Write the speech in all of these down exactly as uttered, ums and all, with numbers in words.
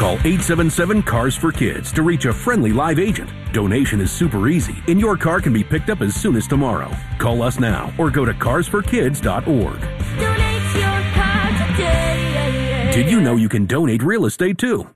Call eight seven seven, C A R S for Kids to reach a friendly live agent. Donation is super easy, and your car can be picked up as soon as tomorrow. Call us now or go to cars for kids dot org. Donate your car today. Did you know you can donate real estate too?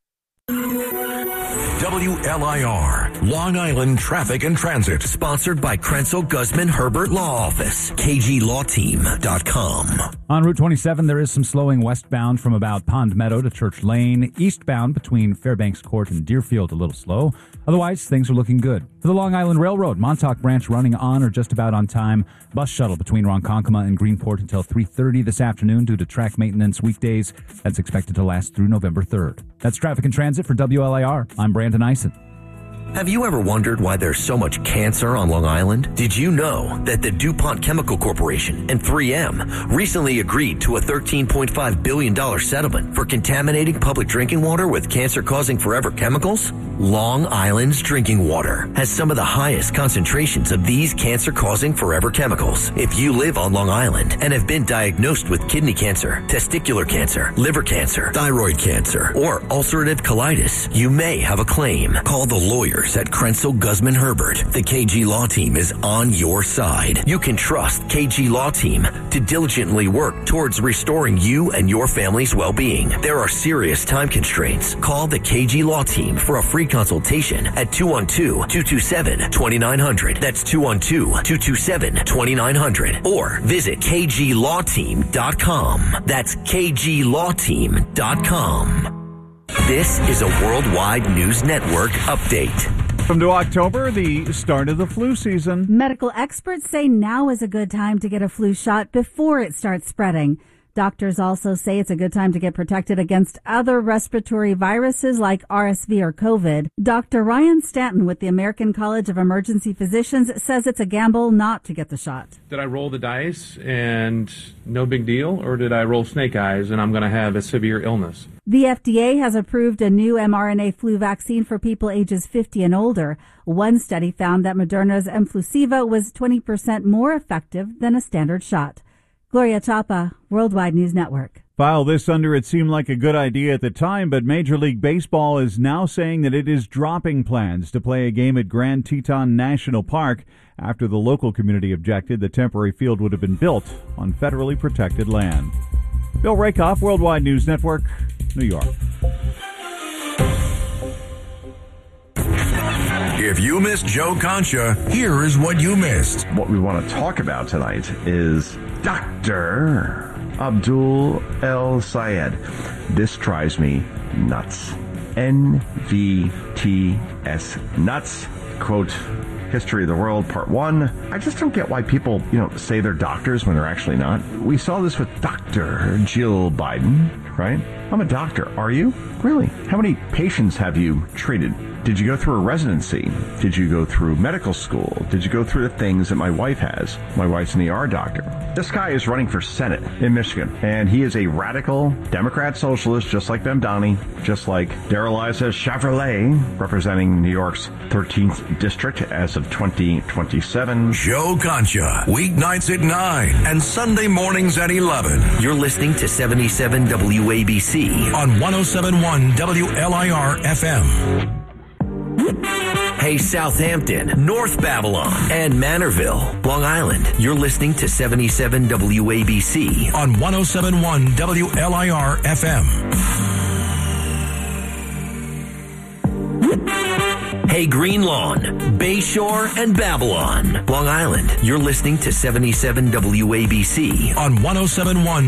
W L I R, Long Island Traffic and Transit. Sponsored by Krenzel Guzman Herbert Law Office. K G law team dot com. On Route twenty-seven, there is some slowing westbound from about Pond Meadow to Church Lane. Eastbound between Fairbanks Court and Deerfield, a little slow. Otherwise, things are looking good. For the Long Island Railroad, Montauk Branch running on or just about on time. Bus shuttle between Ronkonkoma and Greenport until three thirty this afternoon due to track maintenance weekdays. That's expected to last through November third. That's Traffic and Transit for W L I R. I'm Brandon Eisen. Have you ever wondered why there's so much cancer on Long Island? Did you know that the DuPont Chemical Corporation and three M recently agreed to a thirteen point five billion dollars settlement for contaminating public drinking water with cancer-causing forever chemicals? Long Island's drinking water has some of the highest concentrations of these cancer-causing forever chemicals. If you live on Long Island and have been diagnosed with kidney cancer, testicular cancer, liver cancer, thyroid cancer, or ulcerative colitis, you may have a claim. Call the lawyers at Krenzel Guzman Herbert. The K G Law Team is on your side. You can trust K G Law Team to diligently work towards restoring you and your family's well-being. There are serious time constraints. Call the K G Law Team for a free consultation at two one two, two two seven, two nine zero zero. That's two one two, two two seven, two nine zero zero. Or visit K G law team dot com. That's K G law team dot com. This is a Worldwide News Network update. From to October, the start of the flu season. Medical experts say now is a good time to get a flu shot before it starts spreading. Doctors also say it's a good time to get protected against other respiratory viruses like R S V or COVID. Doctor Ryan Stanton with the American College of Emergency Physicians says it's a gamble not to get the shot. Did I roll the dice and no big deal, or did I roll snake eyes and I'm going to have a severe illness? The F D A has approved a new mRNA flu vaccine for people ages fifty and older. One study found that Moderna's Mflusiva was twenty percent more effective than a standard shot. Gloria Chapa, Worldwide News Network. File this under it seemed like a good idea at the time, but Major League Baseball is now saying that it is dropping plans to play a game at Grand Teton National Park after the local community objected the temporary field would have been built on federally protected land. Bill Rakoff, Worldwide News Network, New York. If you missed Joe Concha, here is what you missed. What we want to talk about tonight is Doctor Abdul El Sayed. This drives me nuts. N V T S, nuts. Quote, History of the World, Part one. I just don't get why people, you know, say they're doctors when they're actually not. We saw this with Doctor Jill Biden, right? I'm a doctor. Are you? Really? How many patients have you treated? Did you go through a residency? Did you go through medical school? Did you go through the things that my wife has? My wife's an E R doctor. This guy is running for Senate in Michigan, and he is a radical Democrat socialist, just like Mamdani, just like Darrell-Issa Chevrolet, representing New York's thirteenth district as of twenty twenty-seven. Joe Concha, weeknights at nine and Sunday mornings at eleven. You're listening to seventy-seven W A B C on one oh seven point one W L I R F M. Hey, Southampton, North Babylon, and Manorville, Long Island. You're listening to seventy-seven W A B C on one oh seven point one W L I R F M. Hey, Green Lawn, Bayshore, and Babylon, Long Island. You're listening to seventy-seven W A B C on one oh seven point one